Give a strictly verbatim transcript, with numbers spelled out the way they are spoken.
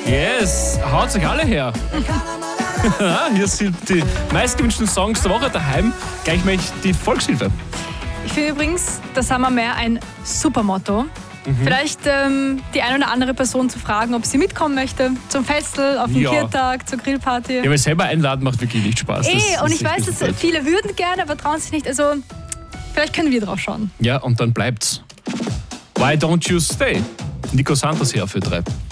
Yes, haut euch alle her. Hier sind die meistgewünschten Songs der Woche daheim. Gleich mal die Volkshilfe. Ich finde übrigens, das haben wir mehr ein super Motto. Mhm. Vielleicht ähm, die eine oder andere Person zu fragen, ob sie mitkommen möchte zum Festel, auf den Ja. Biertag, zur Grillparty. Ja, weil selber einladen macht wirklich nicht Spaß. Eh, Das- und das ich weiß, ist dass echt viele würden gerne, aber trauen sich nicht. Also vielleicht können wir drauf schauen. Ja, und dann bleibt's. Why don't you stay? Nico Santos hier für drei.